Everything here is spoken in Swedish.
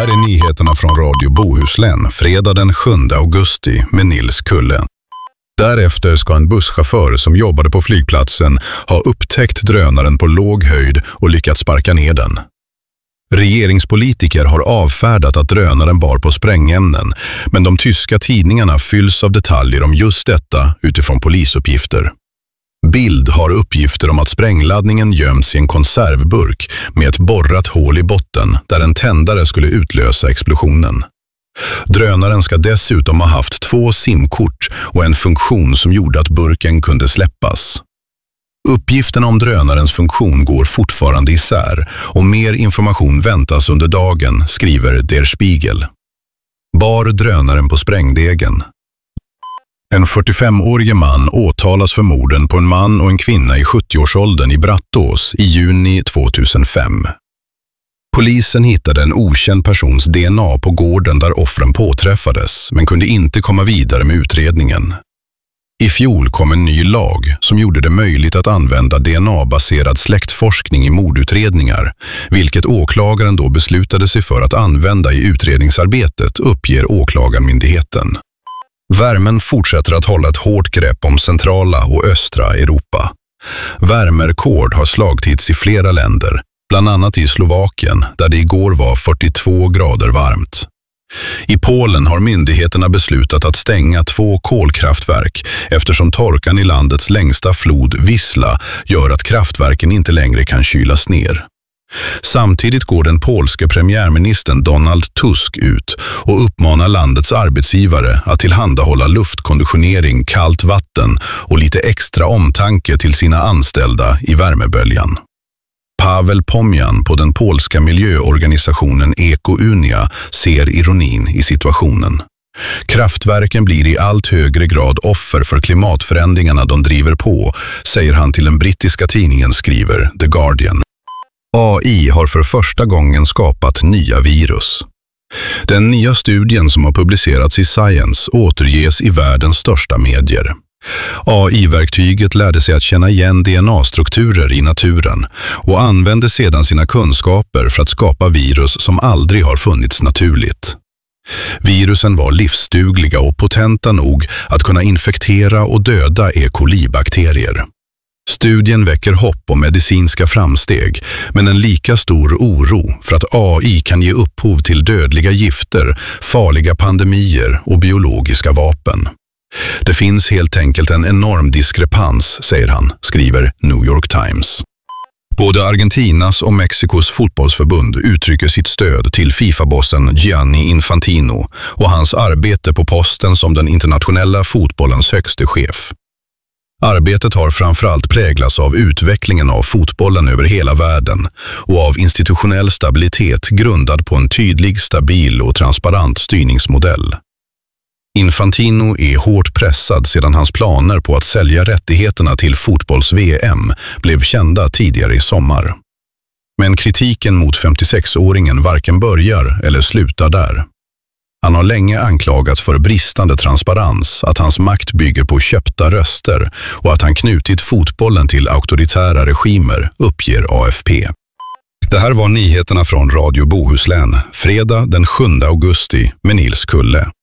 här är nyheterna från Radio Bohuslän, fredag den 7 augusti med Nils Kulle. Därefter ska en busschaufför som jobbade på flygplatsen ha upptäckt drönaren på låg höjd och lyckats sparka ner den. Regeringspolitiker har avfärdat att drönaren bar på sprängämnen, men de tyska tidningarna fylls av detaljer om just detta utifrån polisuppgifter. Bild har uppgifter om att sprängladdningen gömts i en konservburk med ett borrat hål i botten där en tändare skulle utlösa explosionen. Drönaren ska dessutom ha haft 2 simkort och en funktion som gjorde att burken kunde släppas. Uppgifterna om drönarens funktion går fortfarande isär och mer information väntas under dagen, skriver Der Spiegel. Bar drönaren på sprängdegen? En 45-årig man åtalas för morden på en man och en kvinna i 70-årsåldern i Brattås i juni 2005. Polisen hittade en okänd persons DNA på gården där offren påträffades, men kunde inte komma vidare med utredningen. I fjol kom en ny lag som gjorde det möjligt att använda DNA-baserad släktforskning i mordutredningar, vilket åklagaren då beslutade sig för att använda i utredningsarbetet, uppger åklagarmyndigheten. Värmen fortsätter att hålla ett hårt grepp om centrala och östra Europa. Värmerekord har slagits i flera länder, bland annat i Slovakien där det igår var 42 grader varmt. I Polen har myndigheterna beslutat att stänga 2 kolkraftverk eftersom torkan i landets längsta flod Wisla gör att kraftverken inte längre kan kylas ner. Samtidigt går den polske premiärministern Donald Tusk ut och uppmanar landets arbetsgivare att tillhandahålla luftkonditionering, kallt vatten och lite extra omtanke till sina anställda i värmeböljan. Paweł Pomian på den polska miljöorganisationen Eko-Unia ser ironin i situationen. Kraftverken blir i allt högre grad offer för klimatförändringarna de driver på, säger han till den brittiska tidningen, skriver The Guardian. AI har för första gången skapat nya virus. Den nya studien som har publicerats i Science återges i världens största medier. AI-verktyget lärde sig att känna igen DNA-strukturer i naturen och använde sedan sina kunskaper för att skapa virus som aldrig har funnits naturligt. Virusen var livsdugliga och potenta nog att kunna infektera och döda E. coli-bakterier. Studien väcker hopp om medicinska framsteg, men en lika stor oro för att AI kan ge upphov till dödliga gifter, farliga pandemier och biologiska vapen. Det finns helt enkelt en enorm diskrepans, säger han, skriver New York Times. Både Argentinas och Mexikos fotbollsförbund uttrycker sitt stöd till FIFA-bossen Gianni Infantino och hans arbete på posten som den internationella fotbollens högste chef. Arbetet har framförallt präglats av utvecklingen av fotbollen över hela världen och av institutionell stabilitet grundad på en tydlig, stabil och transparent styrningsmodell. Infantino är hårt pressad sedan hans planer på att sälja rättigheterna till fotbolls-VM blev kända tidigare i sommar. Men kritiken mot 56-åringen varken börjar eller slutar där. Han har länge anklagats för bristande transparens, att hans makt bygger på köpta röster och att han knutit fotbollen till auktoritära regimer, uppger AFP. Det här var nyheterna från Radio Bohuslän, fredag den 7 augusti med Nils Kulle.